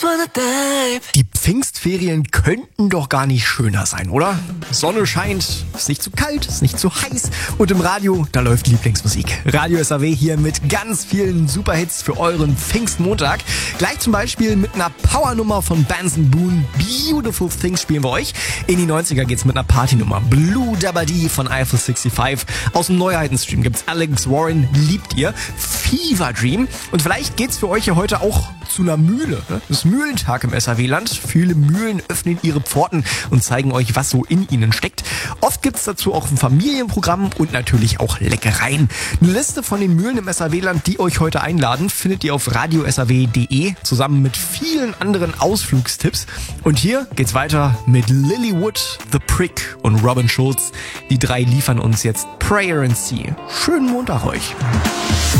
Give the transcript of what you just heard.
Die Pfingstferien könnten doch gar nicht schöner sein, oder? Sonne scheint, ist nicht zu kalt, ist nicht zu heiß und im Radio, da läuft Lieblingsmusik. Radio SAW hier mit ganz vielen Superhits für euren Pfingstmontag. Gleich zum Beispiel mit einer Powernummer von Benson Boone, Beautiful Things spielen wir euch. In die 90er geht's mit einer Partynummer, Blue Dabba Dee von Eiffel 65. Aus dem Neuheitenstream gibt's Alex Warren, liebt ihr, Fever Dream. Und vielleicht geht's für euch ja heute auch zu einer Mühle. Das ist Mühlentag im SAW-Land. Viele Mühlen öffnen ihre Pforten und zeigen euch, was so in ihnen steckt. Oft gibt's dazu auch ein Familienprogramm und natürlich auch Leckereien. Eine Liste von den Mühlen im SAW-Land, die euch heute einladen, findet ihr auf radiosaw.de zusammen mit vielen anderen Ausflugstipps. Und hier geht's weiter mit Lilywood, The Prick und Robin Schulz. Die drei liefern uns jetzt Prayer and Sea. Schönen Montag euch.